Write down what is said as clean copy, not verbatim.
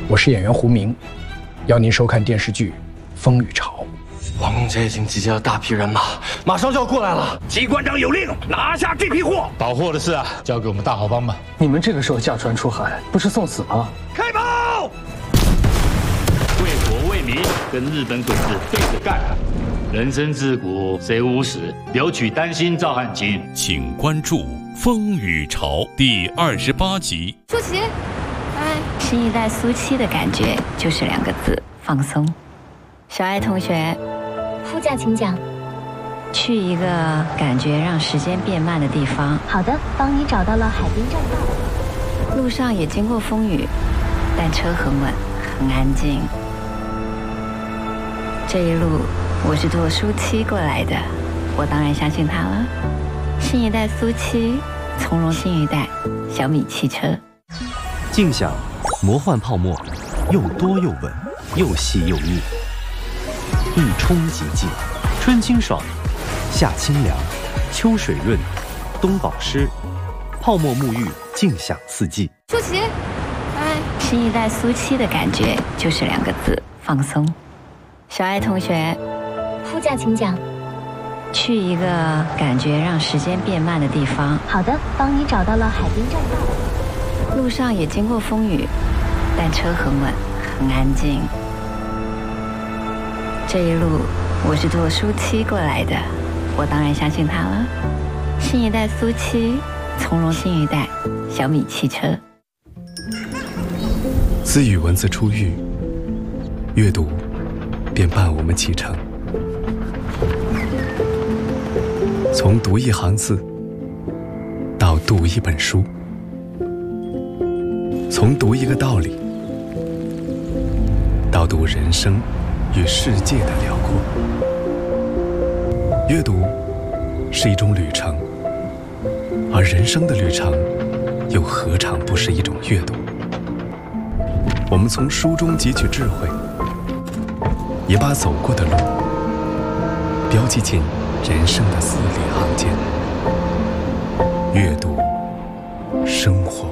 我是演员胡明，邀您收看电视剧《风雨潮》。 王公杰已经集结了大批人马，马上就要过来了。 机关长有令，拿下这批货。 保货的事啊，交给我们大豪帮吧。 你们这个时候驾船出海，不是送死吗？ 开炮！ 为国为民，跟日本鬼子对着干。人生自古谁无死，留取丹心照汗青。 请关注《风雨潮》第28集。 舒淇，新一代苏七的感觉就是2个字：放松。小爱同学， 副驾请讲。 去一个感觉让时间变慢的地方。 好的，帮你找到了海滨栈道。 路上也经过风雨，但车很稳，很安静。这一路我是坐舒七过来的，我当然相信他了。新一代苏七，从容新一代，小米汽车。 静享魔幻泡沫，又多又稳，又细又密，一冲即净，春清爽，夏清凉，秋水润，冬保湿，泡沫沐浴，静享四季。 舒淇，新一代苏七的感觉就是2个字：放松。小爱同学， 副驾请讲。 去一个感觉让时间变慢的地方。 好的，帮你找到了海滨栈道。 路上也经过风雨，但车很稳，很安静。这一路我是坐舒七过来的，我当然相信他了。新一代苏七，从容新一代，小米汽车。 自与文字初遇，阅读便伴我们启程。从读一行字，到读一本书，从读一个道理，到读人生与世界的辽阔。阅读是一种旅程，而人生的旅程又何尝不是一种阅读？我们从书中汲取智慧，也把走过的路标记进人生的字里行间。阅读，生活。